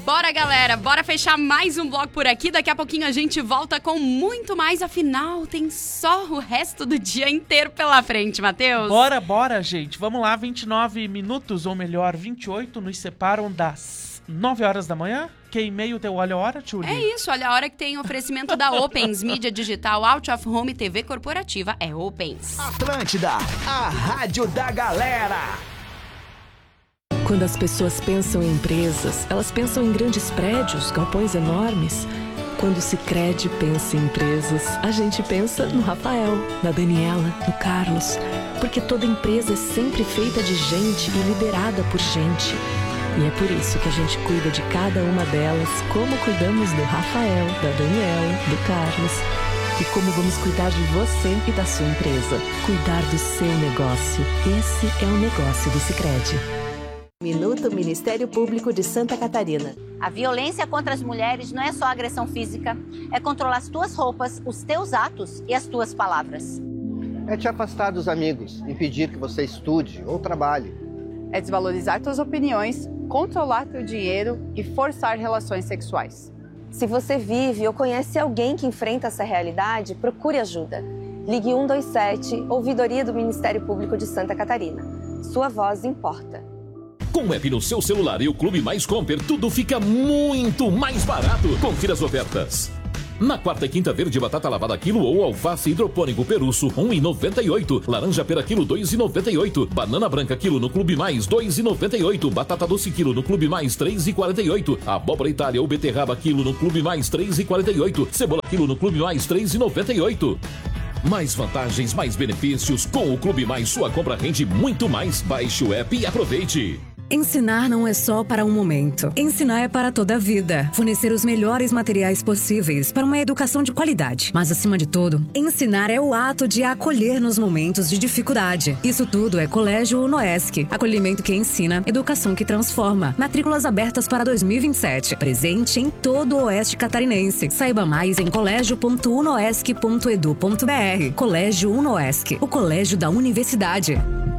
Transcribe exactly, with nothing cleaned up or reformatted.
Bora, galera, bora fechar mais um bloco por aqui. Daqui a pouquinho a gente volta com muito mais. Afinal, tem só o resto do dia inteiro pela frente, Matheus. Bora, bora, gente. Vamos lá, vinte e nove minutos, ou melhor, vinte e oito, nos separam das nove horas da manhã. Que e-mail teu Olha a Hora, Tchuli? É isso, olha a hora que tem oferecimento da Opens, mídia digital, Out of Home, T V corporativa, é Opens. Atlântida, a rádio da galera. Quando as pessoas pensam em empresas, elas pensam em grandes prédios, galpões enormes. Quando o Sicredi pensa em empresas, a gente pensa no Rafael, na Daniela, no Carlos. Porque toda empresa é sempre feita de gente e liderada por gente. E é por isso que a gente cuida de cada uma delas, como cuidamos do Rafael, da Daniela, do Carlos. E como vamos cuidar de você e da sua empresa. Cuidar do seu negócio. Esse é o negócio do Sicredi. Minuto Ministério Público de Santa Catarina. A violência contra as mulheres não é só agressão física, é controlar as tuas roupas, os teus atos e as tuas palavras. É te afastar dos amigos, impedir que você estude ou trabalhe. É desvalorizar tuas opiniões, controlar teu dinheiro e forçar relações sexuais. Se você vive ou conhece alguém que enfrenta essa realidade, procure ajuda. Ligue um dois sete, Ouvidoria do Ministério Público de Santa Catarina. Sua voz importa. Com o app no seu celular e o Clube Mais Comper, tudo fica muito mais barato. Confira as ofertas. Na quarta e quinta verde, batata lavada quilo ou alface hidropônico peruço, um real e noventa e oito. Laranja pera quilo, dois reais e noventa e oito. Banana branca quilo no Clube Mais, dois reais e noventa e oito. Batata doce quilo no Clube Mais, três reais e quarenta e oito. Abóbora Itália ou beterraba quilo no Clube Mais, três reais e quarenta e oito. Cebola quilo no Clube Mais, três reais e noventa e oito. Mais vantagens, mais benefícios. Com o Clube Mais, sua compra rende muito mais. Baixe o app e aproveite. Ensinar não é só para um momento. Ensinar é para toda a vida. Fornecer os melhores materiais possíveis para uma educação de qualidade. Mas, acima de tudo, ensinar é o ato de acolher nos momentos de dificuldade. Isso tudo é Colégio Unoesc. Acolhimento que ensina, educação que transforma. Matrículas abertas para dois mil e vinte e sete. Presente em todo o Oeste Catarinense. Saiba mais em colégio ponto unoesc ponto edu ponto br. Colégio Unoesc, o colégio da universidade.